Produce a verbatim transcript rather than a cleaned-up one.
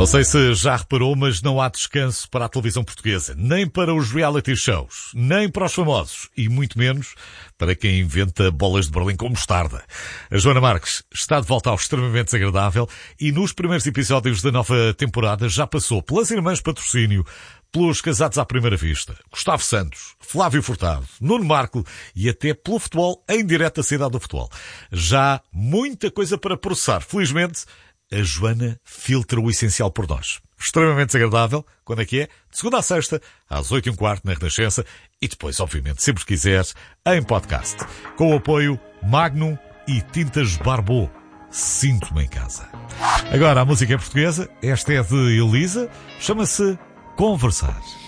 Não sei se já reparou, mas não há descanso para a televisão portuguesa, nem para os reality shows, nem para os famosos e muito menos para quem inventa bolas de Berlim com mostarda. A Joana Marques está de volta ao Extremamente Desagradável e nos primeiros episódios da nova temporada já passou pelas Irmãs Patrocínio, pelos Casados à Primeira Vista, Gustavo Santos, Flávio Furtado, Nuno Marco e até pelo futebol em direto da cidade do futebol. Já há muita coisa para processar. Felizmente, a Joana filtra o essencial por nós. Extremamente Desagradável, quando é que é? De segunda a sexta, às oito e um quarto na Renascença e depois, obviamente, sempre que quiseres, em podcast. Com o apoio Magnum e Tintas Barbô. Sinto-me em casa. Agora, a música é portuguesa. Esta é de Elisa. Chama-se Conversar.